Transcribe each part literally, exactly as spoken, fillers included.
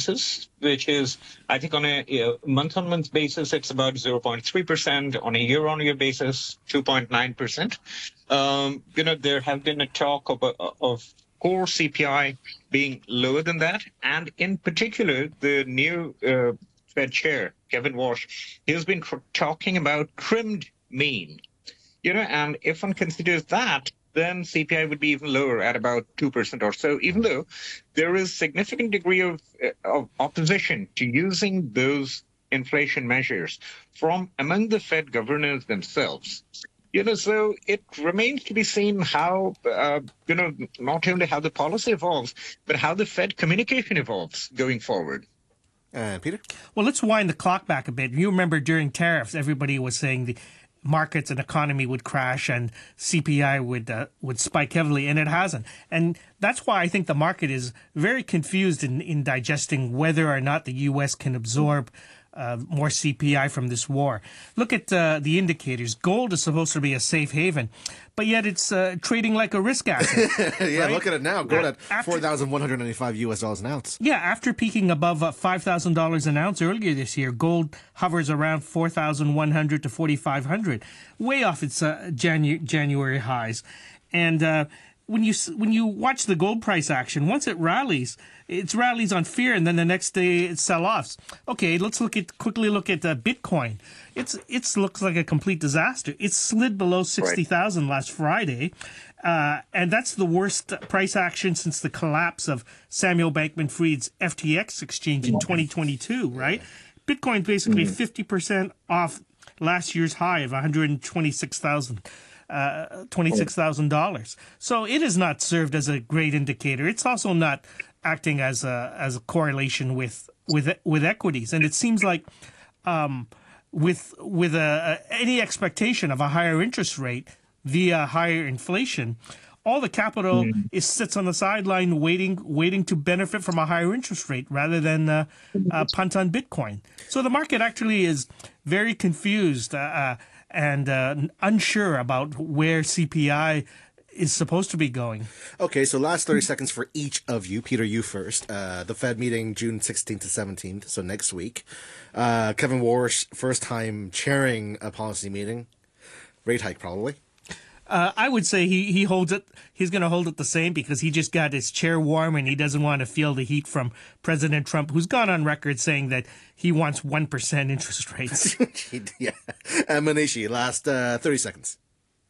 basis, which is, I think, on a you know, month-on-month basis, it's about zero point three percent. On a year-on-year basis, two point nine percent. Um, you know, there have been a talk of, of core C P I being lower than that. And in particular, the new uh, Fed chair, Kevin Warsh, he has been tr- talking about trimmed mean. You know, and if one considers that, then C P I would be even lower at about two percent or so, even though there is significant degree of, uh, of opposition to using those inflation measures from among the Fed governors themselves. You know, so it remains to be seen how, uh, you know, not only how the policy evolves, but how the Fed communication evolves going forward. Uh, Peter? Well, let's wind the clock back a bit. You remember during tariffs, everybody was saying the markets and economy would crash and C P I would uh, would spike heavily, and it hasn't. And that's why I think the market is very confused in, in digesting whether or not the U S can absorb uh, more C P I from this war. Look at uh, the indicators. Gold is supposed to be a safe haven, but yet it's uh, trading like a risk asset. yeah, right? Look at it now. Gold at After, four thousand one hundred ninety-five U S dollars an ounce. Yeah, after peaking above uh, five thousand dollars an ounce earlier this year, gold hovers around four thousand one hundred to forty-five hundred, way off its uh, Janu- January highs. And uh, when you when you watch the gold price action, once it rallies, it rallies on fear, and then the next day it sell-offs. Okay, let's look at quickly look at uh, Bitcoin. It's it's looks like a complete disaster. It slid below sixty thousand right. last Friday, uh, and that's the worst price action since the collapse of Samuel Bankman-Fried's F T X exchange in twenty twenty-two. Right, Bitcoin basically fifty percent off last year's high of one hundred twenty-six thousand. Uh, twenty-six thousand dollars. So it has not served as a great indicator. It's also not acting as a as a correlation with with with equities. And it seems like um, with with a, a, any expectation of a higher interest rate via higher inflation, all the capital mm-hmm. is sits on the sideline waiting waiting to benefit from a higher interest rate rather than uh, uh, punt on Bitcoin. So the market actually is very confused. Uh, uh, and uh, unsure about where C P I is supposed to be going. Okay, so last thirty seconds for each of you. Peter, you first. Uh, the Fed meeting June sixteenth to seventeenth, so next week. Uh, Kevin Warsh, first time chairing a policy meeting. Rate hike, probably. Uh, I would say he, he holds it. He's going to hold it the same because he just got his chair warm and he doesn't want to feel the heat from President Trump, who's gone on record saying that he wants one percent interest rates. yeah. Uh, Manishi, last uh, thirty seconds.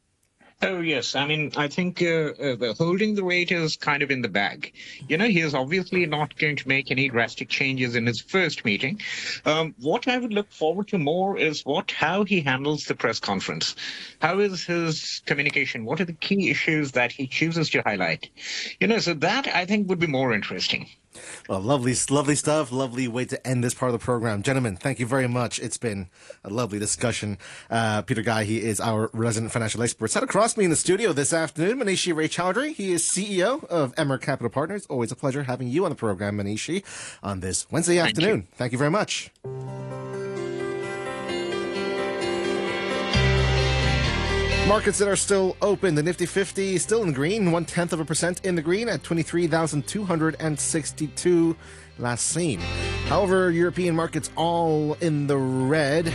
Oh, yes. I mean, I think uh, uh, the holding the rate is kind of in the bag. You know, he is obviously not going to make any drastic changes in his first meeting. Um, what I would look forward to more is what how he handles the press conference. How is his communication? What are the key issues that he chooses to highlight? You know, so that I think would be more interesting. Well, lovely, lovely stuff. Lovely way to end this part of the program. Gentlemen, thank you very much. It's been a lovely discussion. Uh, Peter Guy, he is our resident financial expert. Sat across me in the studio this afternoon, Manishi Ray Chowdhury. He is C E O of Emmer Capital Partners. Always a pleasure having you on the program, Manishi, on this Wednesday thank afternoon. You. Thank you very much. Markets that are still open. The Nifty fifty is still in the green, one tenth of a percent in the green at twenty-three thousand two hundred sixty-two last seen. However, European markets all in the red.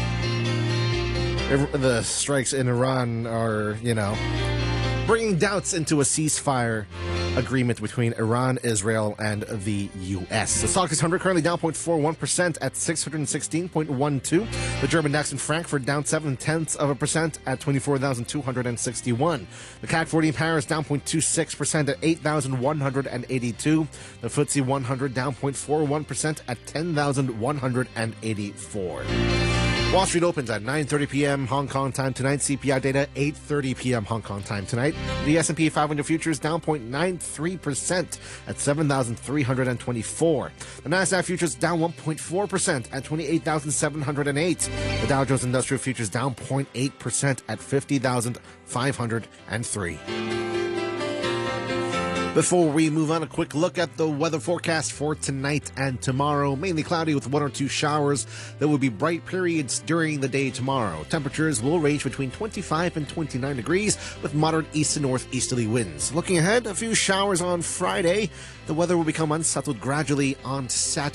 The strikes in Iran are, you know, bringing doubts into a ceasefire agreement between Iran, Israel, and the U S. The Stoxx six hundred currently down zero point four one percent at six hundred sixteen point one two. The German DAX in Frankfurt down seven tenths of a percent at twenty-four thousand two hundred sixty-one. The C A C forty in Paris down zero point two six percent at eight thousand one hundred eighty-two. The F T S E one hundred down zero point four one percent at ten thousand one hundred eighty-four. Wall Street opens at nine thirty p.m. Hong Kong time tonight. C P I data eight thirty p.m. Hong Kong time tonight. The S and P five hundred futures down zero point nine three percent at seven thousand three hundred twenty-four. The Nasdaq futures down one point four percent at twenty-eight thousand seven hundred eight. The Dow Jones Industrial futures down zero point eight percent at fifty thousand five hundred three. Before we move on, a quick look at the weather forecast for tonight and tomorrow. Mainly cloudy with one or two showers. There will be bright periods during the day tomorrow. Temperatures will range between twenty-five and twenty-nine degrees with moderate east to northeasterly winds. Looking ahead, a few showers on Friday. The weather will become unsettled gradually on Saturday.